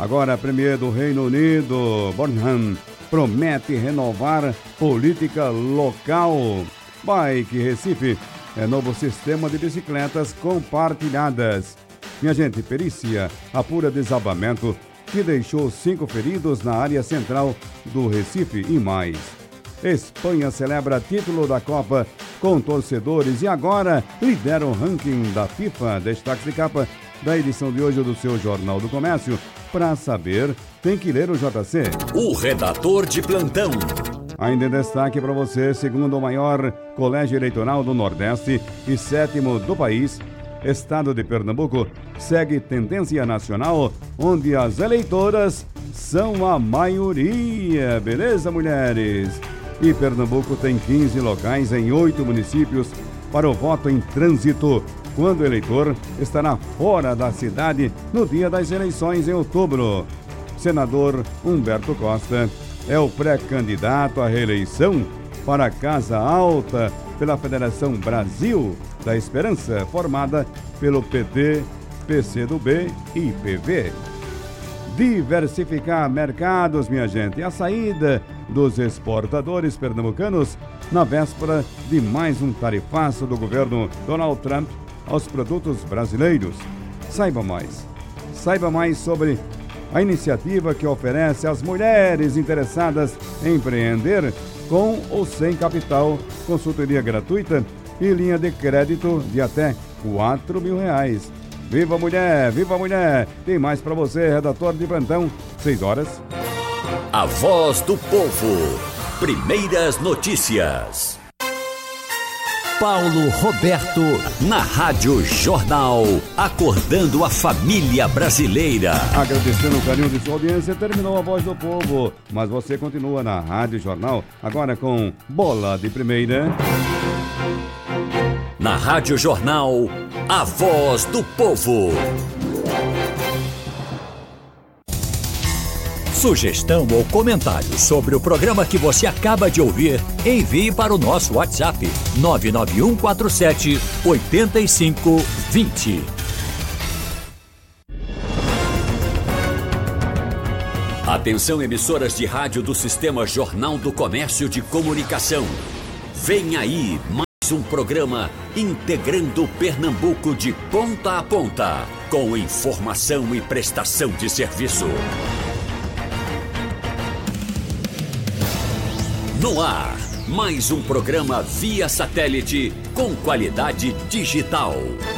Agora, Premier do Reino Unido, Burnham, promete renovar política local. Bike Recife é novo sistema de bicicletas compartilhadas. Minha gente, perícia apura desabamento que deixou 5 feridos na área central do Recife e mais. Espanha celebra título da Copa com torcedores e agora lidera o ranking da FIFA. Destaque de capa da edição de hoje do seu Jornal do Comércio. Para saber, tem que ler o JC. O redator de plantão. Ainda em destaque para você, segundo o maior colégio eleitoral do Nordeste e 7º do país, Estado de Pernambuco segue tendência nacional, onde as eleitoras são a maioria. Beleza, mulheres? E Pernambuco tem 15 locais em 8 municípios para o voto em trânsito, quando o eleitor estará fora da cidade no dia das eleições em outubro. Senador Humberto Costa é o pré-candidato à reeleição para a Casa Alta pela Federação Brasil da Esperança, formada pelo PT, PCdoB e PV. Diversificar mercados, minha gente. A saída dos exportadores pernambucanos na véspera de mais um tarifaço do governo Donald Trump aos produtos brasileiros. Saiba mais sobre a iniciativa que oferece às mulheres interessadas em empreender com ou sem capital, consultoria gratuita e linha de crédito de até R$4 mil. Viva mulher, viva mulher! Tem mais para você, redator de plantão, 6 horas. A voz do povo. Primeiras notícias. Paulo Roberto, na Rádio Jornal, acordando a família brasileira. Agradecendo o carinho de sua audiência, terminou a Voz do Povo, mas você continua na Rádio Jornal, agora com Bola de Primeira. Na Rádio Jornal, a Voz do Povo. Sugestão ou comentário sobre o programa que você acaba de ouvir, envie para o nosso WhatsApp 99147-8520. Atenção, emissoras de rádio do Sistema Jornal do Comércio de Comunicação. Vem aí mais um programa integrando Pernambuco de ponta a ponta, com informação e prestação de serviço. No ar, mais um programa via satélite com qualidade digital.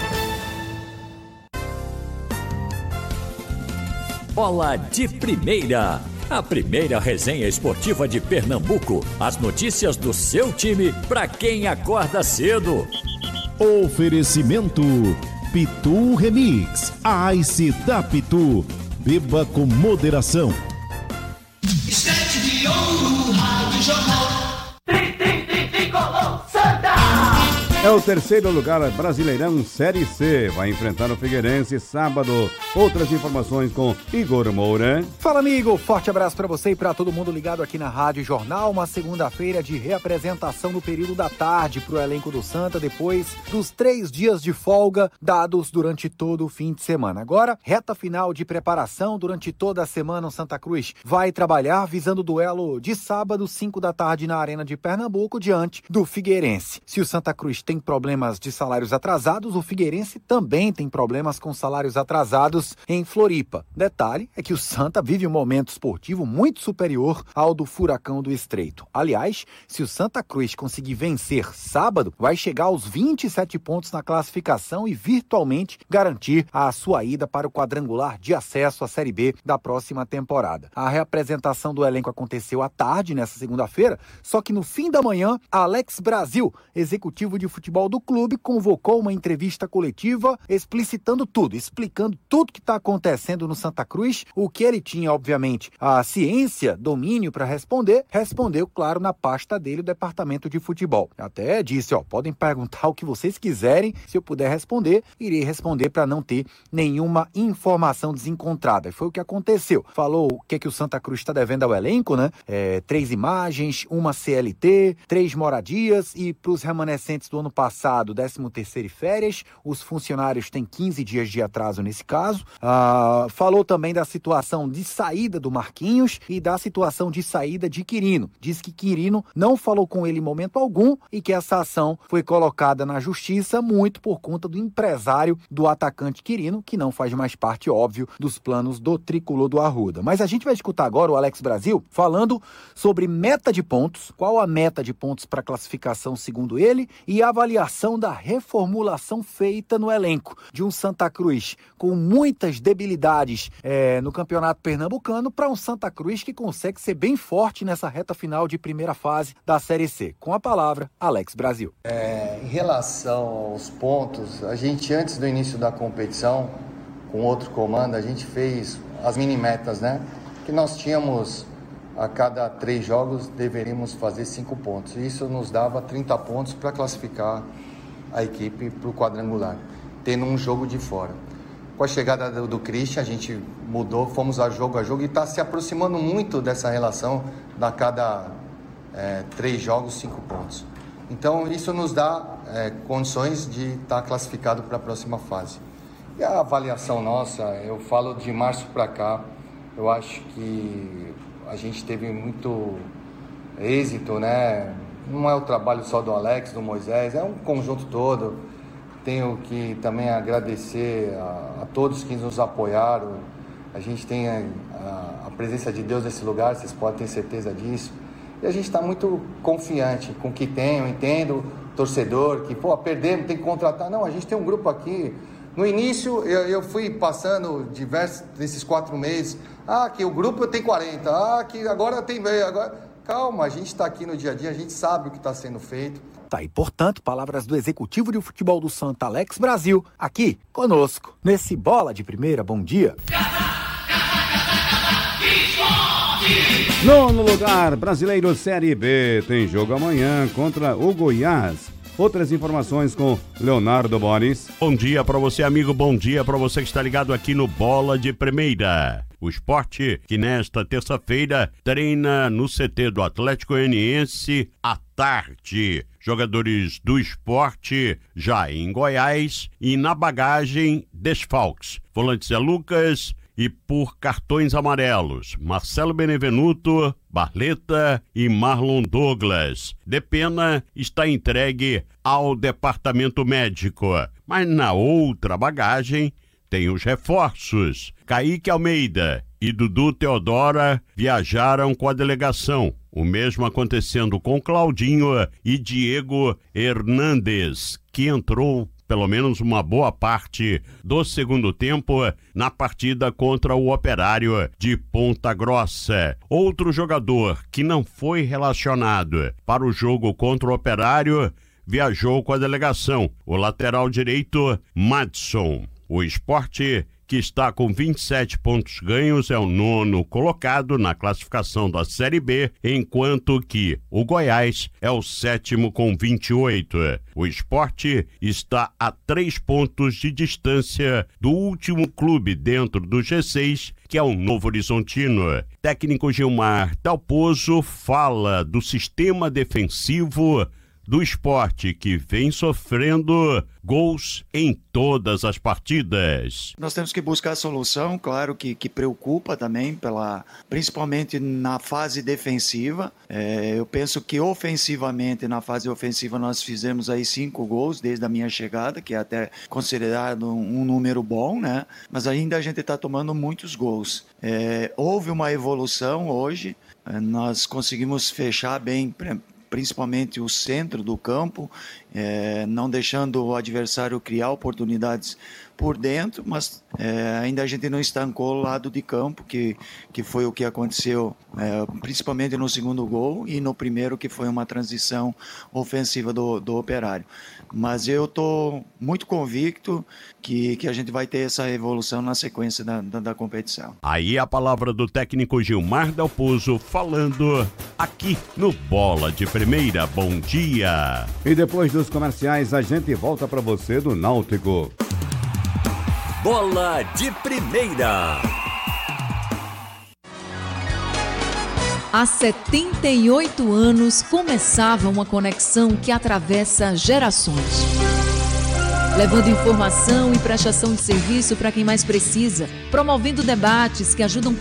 Bola de Primeira, a primeira resenha esportiva de Pernambuco. As notícias do seu time para quem acorda cedo. Oferecimento Pitu Remix, a Ice da Pitu. Beba com moderação. Estete de ouro, Rádio Jornal. Tricolor Santa! É o terceiro lugar Brasileirão Série C. Vai enfrentar o Figueirense sábado. Outras informações com Igor Moura. Fala, amigo. Forte abraço para você e para todo mundo ligado aqui na Rádio Jornal. Uma segunda-feira de reapresentação no período da tarde para o elenco do Santa, depois dos 3 dias de folga dados durante todo o fim de semana. Agora, reta final de preparação. Durante toda a semana, o Santa Cruz vai trabalhar visando o duelo de sábado, 5 da tarde, na Arena de Pernambuco, diante do Figueirense. Se o Santa Cruz tem problemas de salários atrasados, o Figueirense também tem problemas com salários atrasados em Floripa. Detalhe é que o Santa vive um momento esportivo muito superior ao do Furacão do Estreito. Aliás, se o Santa Cruz conseguir vencer sábado, vai chegar aos 27 pontos na classificação e virtualmente garantir a sua ida para o quadrangular de acesso à Série B da próxima temporada. A reapresentação do elenco aconteceu à tarde, nessa segunda-feira, só que no fim da manhã, Alex Brasil, executivo de futebol do clube, convocou uma entrevista coletiva explicando tudo, explicando tudo que está acontecendo no Santa Cruz. O que ele tinha, obviamente, a ciência, domínio para responder, respondeu, claro, na pasta dele, o departamento de futebol. Até disse, podem perguntar o que vocês quiserem, se eu puder responder, irei responder para não ter nenhuma informação desencontrada. E foi o que aconteceu. Falou o que o Santa Cruz está devendo ao elenco, né? 3 imagens, uma CLT, 3 moradias e para os remanescentes do ano passado, 13º e férias, os funcionários têm 15 dias de atraso nesse caso. Falou também da situação de saída do Marquinhos e da situação de saída de Quirino. Diz que Quirino não falou com ele em momento algum e que essa ação foi colocada na justiça muito por conta do empresário do atacante Quirino, que não faz mais parte, óbvio, dos planos do tricolor do Arruda. Mas a gente vai escutar agora o Alex Brasil falando sobre meta de pontos, qual a meta de pontos para classificação segundo ele e a avaliação da reformulação feita no elenco de um Santa Cruz com muitas debilidades no campeonato pernambucano para um Santa Cruz que consegue ser bem forte nessa reta final de primeira fase da Série C. Com a palavra, Alex Brasil. Em relação aos pontos, a gente antes do início da competição, com outro comando, a gente fez as mini-metas, né? Que nós tínhamos, a cada 3 jogos, deveríamos fazer 5 pontos. Isso nos dava 30 pontos para classificar a equipe para o quadrangular, tendo um jogo de fora. Com a chegada do Christian, a gente mudou, fomos a jogo e está se aproximando muito dessa relação da cada 3 jogos, 5 pontos. Então, isso nos dá condições de estar classificado para a próxima fase. E a avaliação nossa, eu falo de março para cá, eu acho que a gente teve muito êxito, né? Não é o trabalho só do Alex, do Moisés, é um conjunto todo. Tenho que também agradecer a todos que nos apoiaram. A gente tem a presença de Deus nesse lugar, vocês podem ter certeza disso. E a gente está muito confiante com o que tem. Eu entendo o torcedor que, perdemos, tem que contratar. Não, a gente tem um grupo aqui. No início, eu fui passando diversos, nesses 4 meses, que o grupo tem 40, que agora tem... Calma, a gente está aqui no dia a dia, a gente sabe o que está sendo feito. Tá aí, portanto, palavras do executivo de futebol do Santa, Alex Brasil, aqui conosco, nesse Bola de Primeira. Bom dia. Nono lugar, Brasileiro Série B, tem jogo amanhã contra o Goiás. Outras informações com Leonardo Boris. Bom dia para você, amigo. Bom dia para você que está ligado aqui no Bola de Primeira. O Sport, que nesta terça-feira treina no CT do Atlético Goianiense à tarde. Jogadores do Sport já em Goiás e na bagagem desfalques. Volante Zé Lucas e por cartões amarelos, Marcelo Benevenuto, Barleta e Marlon Douglas. Depena está entregue ao departamento médico, mas na outra bagagem tem os reforços. Kaique Almeida e Dudu Teodora viajaram com a delegação. O mesmo acontecendo com Claudinho e Diego Hernandes, que entrou pelo menos uma boa parte do segundo tempo na partida contra o Operário de Ponta Grossa. Outro jogador que não foi relacionado para o jogo contra o Operário viajou com a delegação, o lateral direito Madson. O Sport, que está com 27 pontos ganhos, é o 9º colocado na classificação da Série B, enquanto que o Goiás é o 7º com 28. O Sport está a 3 pontos de distância do último clube dentro do G6, que é o Novo Horizontino. Técnico Gilmar Dalpozo fala do sistema defensivo do Sport, que vem sofrendo gols em todas as partidas. Nós temos que buscar a solução, claro que preocupa também, principalmente na fase defensiva. Eu penso que ofensivamente, na fase ofensiva, nós fizemos aí 5 gols desde a minha chegada, que é até considerado um número bom, né? Mas ainda a gente está tomando muitos gols. Houve uma evolução hoje, nós conseguimos fechar bem, principalmente o centro do campo, não deixando o adversário criar oportunidades por dentro, mas ainda a gente não estancou o lado de campo, que foi o que aconteceu principalmente no segundo gol e no primeiro, que foi uma transição ofensiva do Operário. Mas eu estou muito convicto que a gente vai ter essa evolução na sequência da competição. Aí a palavra do técnico Gilmar Dalpozo falando aqui no Bola de Primeira. Bom dia! E depois dos comerciais, a gente volta para você do Náutico. Bola de Primeira. Há 78 anos começava uma conexão que atravessa gerações, levando informação e prestação de serviço para quem mais precisa, promovendo debates que ajudam